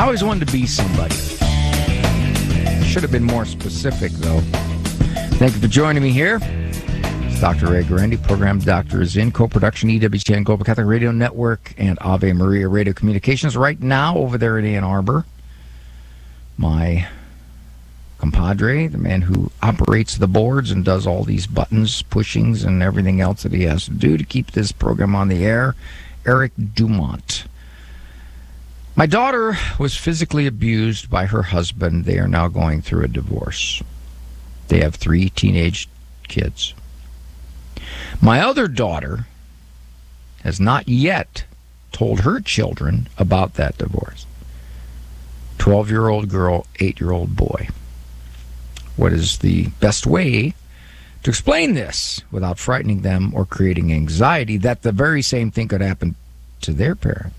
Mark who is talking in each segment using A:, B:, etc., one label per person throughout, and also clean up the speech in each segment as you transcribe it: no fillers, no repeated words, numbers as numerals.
A: always wanted to be somebody. Should have been more specific, though. Thank you for joining me here. It's Dr. Ray Guarendi, program Doctor is in, co-production EWTN Global Catholic Radio Network and Ave Maria Radio Communications. Right now, over there in Ann Arbor, my compadre, the man who operates the boards and does all these buttons, pushings, and everything else that he has to do to keep this program on the air, Eric Dumont. My daughter was physically abused by her husband. They are now going through a divorce. They have 3 teenage kids. My other daughter has not yet told her children about that divorce. 12-year-old girl, 8-year-old boy. What is the best way to explain this without frightening them or creating anxiety that the very same thing could happen to their parent?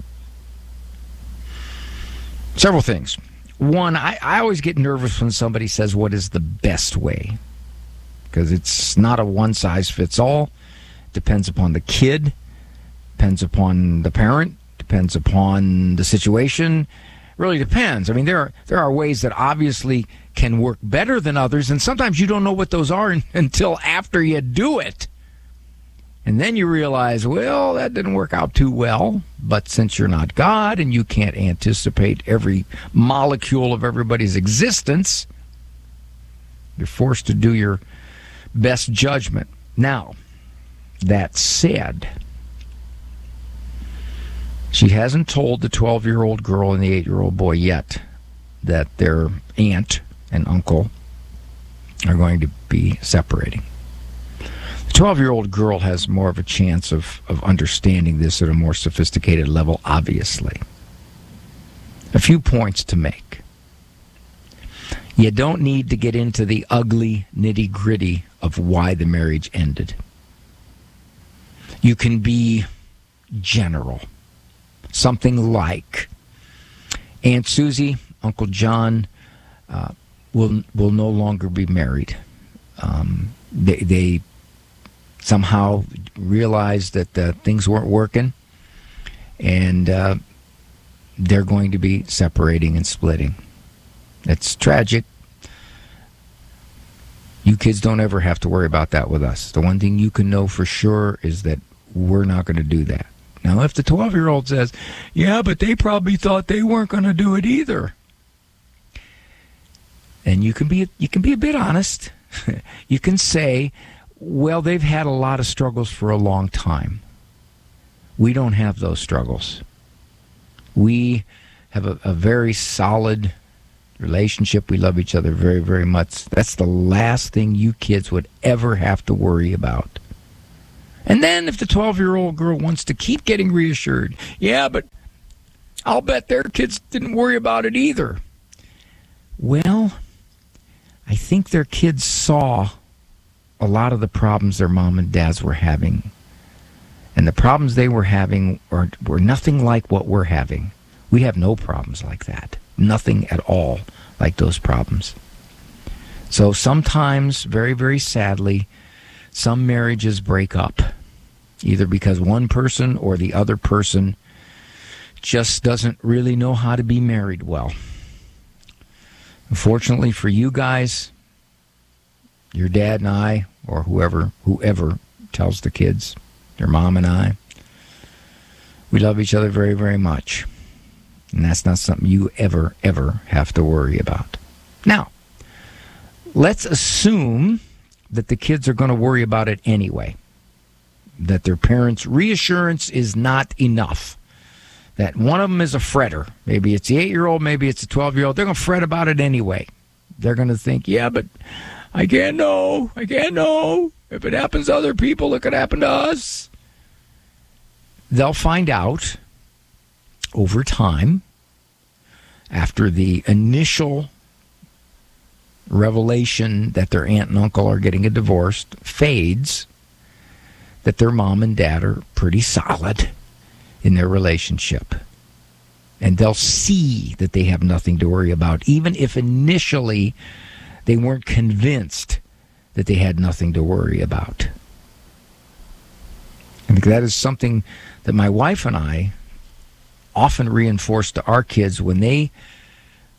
A: Several things. One, I always get nervous when somebody says, what is the best way? Because it's not a one-size-fits-all. Depends upon the kid, depends upon the parent, depends upon the situation. Really depends. I mean, there are ways that obviously can work better than others, and sometimes you don't know what those are until after you do it. And then you realize, well, that didn't work out too well. But since you're not God and you can't anticipate every molecule of everybody's existence, you're forced to do your best judgment. Now, that said, she hasn't told the 12-year-old girl and the 8-year-old boy yet that their aunt and uncle are going to be separating. The 12-year-old girl has more of a chance of understanding this at a more sophisticated level, obviously. A few points to make. You don't need to get into the ugly nitty-gritty of why the marriage ended. You can be general. Something like, Aunt Susie, Uncle John will no longer be married. They somehow realized that things weren't working, and they're going to be separating and splitting. It's tragic. You kids don't ever have to worry about that with us. The one thing you can know for sure is that we're not going to do that. Now, if the 12-year-old says, yeah, but they probably thought they weren't going to do it either, and you can be a bit honest. You can say, well, they've had a lot of struggles for a long time. We don't have those struggles. We have a very solid relationship. We love each other very, very much. That's the last thing you kids would ever have to worry about. And then if the 12-year-old girl wants to keep getting reassured, yeah, but I'll bet their kids didn't worry about it either. Well, I think their kids saw a lot of the problems their mom and dads were having. And the problems they were having were nothing like what we're having. We have no problems like that. Nothing at all like those problems. So sometimes, very, very sadly, some marriages break up, either because one person or the other person just doesn't really know how to be married well. Unfortunately for you guys, your dad and I, or whoever tells the kids, their mom and I, we love each other very, very much. And that's not something you ever have to worry about. Now, let's assume that the kids are going to worry about it anyway, that their parents' reassurance is not enough, that one of them is a fretter. Maybe it's the 8-year-old, maybe it's the 12-year-old. They're going to fret about it anyway. They're going to think, yeah, but I can't know. If it happens to other people, it could happen to us. They'll find out over time, after the initial revelation that their aunt and uncle are getting a divorce fades, that their mom and dad are pretty solid in their relationship. And they'll see that they have nothing to worry about, even if initially they weren't convinced that they had nothing to worry about. I think that is something that my wife and I often reinforce to our kids when they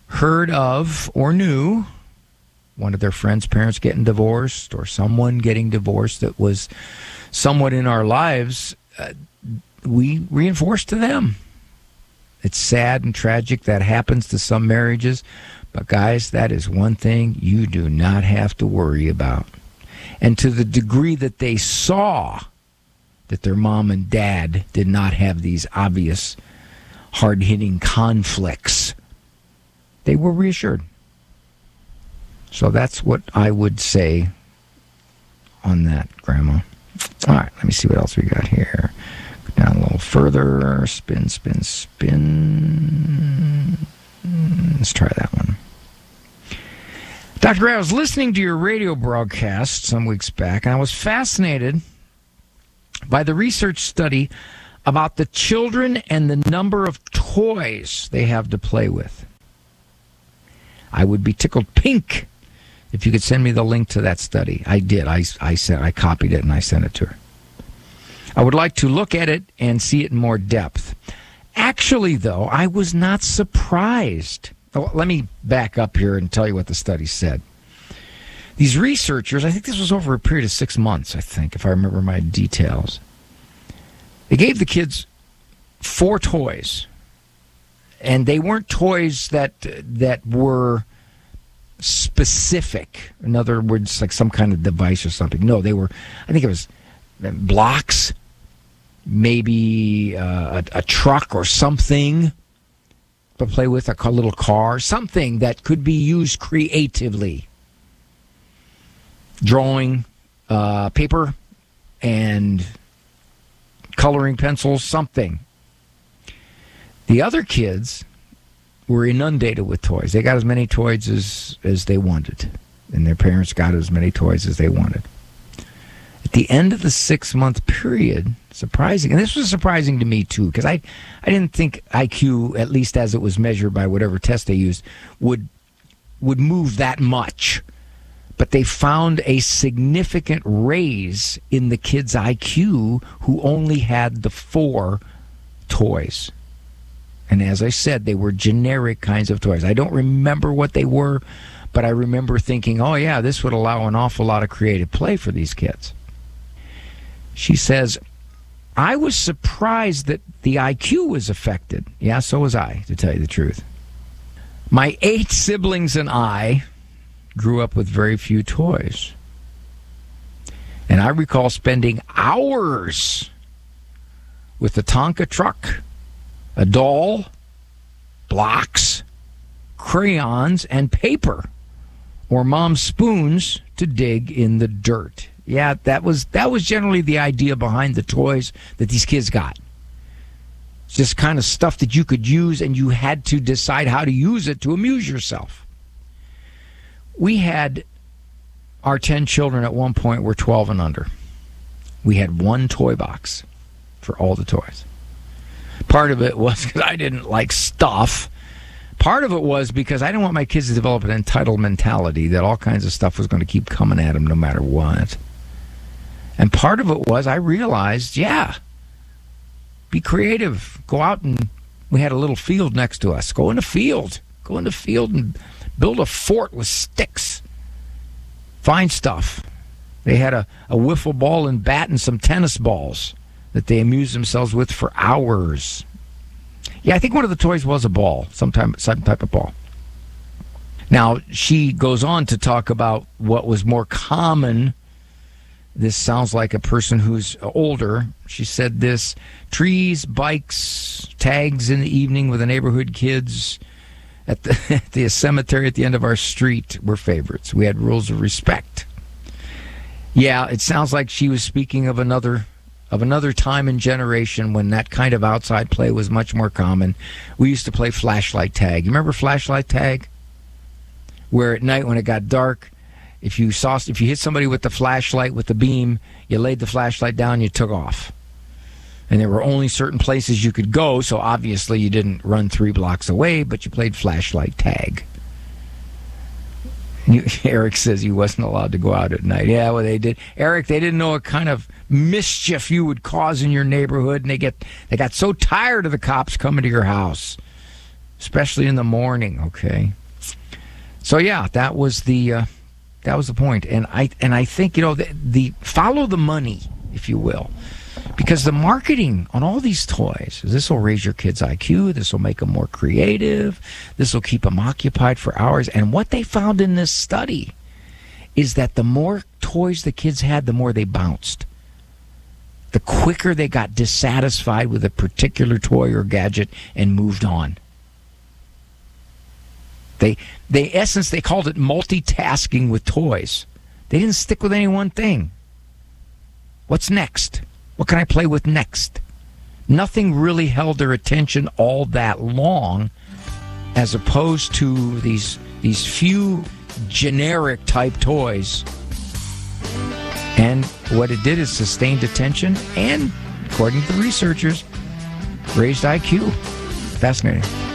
A: heard of or knew one of their friends' parents getting divorced or someone getting divorced that was somewhat in our lives, we reinforced to them. It's sad and tragic that happens to some marriages, but guys, that is one thing you do not have to worry about. And to the degree that they saw that their mom and dad did not have these obvious hard-hitting conflicts, they were reassured. So that's what I would say on that, Grandma. All right, let me see what else we got here. Go down a little further. Spin, spin, spin. Let's try that one. Dr. Gray, I was listening to your radio broadcast some weeks back, and I was fascinated by the research study about the children and the number of toys they have to play with. I would be tickled pink if you could send me the link to that study. I did. I copied it and I sent it to her. I would like to look at it and see it in more depth. Actually, though, I was not surprised. Oh, let me back up here and tell you what the study said. These researchers, I think this was over a period of 6 months, I think, if I remember my details. They gave the kids 4 toys. And they weren't toys that were specific. In other words, like some kind of device or something. No, they were, I think it was blocks, maybe a truck or something to play with, a little car, something that could be used creatively. Drawing, paper, and coloring pencils, something. The other kids were inundated with toys. They got as many toys as they wanted, and their parents got as many toys as they wanted. At the end of the 6-month period, surprising, and this was surprising to me too, because I didn't think IQ, at least as it was measured by whatever test they used, would move that much. But they found a significant raise in the kids' IQ who only had the 4 toys. And as I said, they were generic kinds of toys. I don't remember what they were, but I remember thinking, oh yeah, this would allow an awful lot of creative play for these kids. She says, I was surprised that the IQ was affected. Yeah, so was I, to tell you the truth. My 8 siblings and I grew up with very few toys. And I recall spending hours with the Tonka truck, a doll, blocks, crayons, and paper, or mom's spoons to dig in the dirt. Yeah, that was generally the idea behind the toys that these kids got. It's just kind of stuff that you could use, and you had to decide how to use it to amuse yourself. We had our 10 children at one point were 12 and under. We had one toy box for all the toys. Part of it was because I didn't like stuff. Part of it was because I didn't want my kids to develop an entitled mentality that all kinds of stuff was going to keep coming at them no matter what. And part of it was I realized, yeah, be creative. Go out, and we had a little field next to us. Go in the field. Go in the field and build a fort with sticks. Find stuff. They had a wiffle ball and bat and some tennis balls that they amused themselves with for hours. Yeah, I think one of the toys was a ball, some type of ball. Now, she goes on to talk about what was more common. This sounds like a person who's older. She said this: trees, bikes, tags in the evening with the neighborhood kids at the cemetery at the end of our street were favorites. We had rules of respect. Yeah, it sounds like she was speaking of another time and generation when that kind of outside play was much more common. We used to play flashlight tag. You remember flashlight tag? Where at night when it got dark, if you hit somebody with the flashlight, with the beam, you laid the flashlight down, you took off. And there were only certain places you could go, so obviously you didn't run 3 blocks away, but you played flashlight tag. Eric says he wasn't allowed to go out at night. Yeah, well, they did. Eric, they didn't know what kind of mischief you would cause in your neighborhood, and they got so tired of the cops coming to your house. especially in the morning. Okay, so yeah, that was the point, and I think the follow the money, if you will. Because the marketing on all these toys, this will raise your kids' IQ, this will make them more creative, this will keep them occupied for hours. And what they found in this study is that the more toys the kids had, the more they bounced. The quicker they got dissatisfied with a particular toy or gadget and moved on. They called it multitasking with toys. They didn't stick with any one thing. What's next? What can I play with next? Nothing really held their attention all that long, as opposed to these few generic type toys. And what it did is sustained attention and, according to the researchers, raised IQ. Fascinating.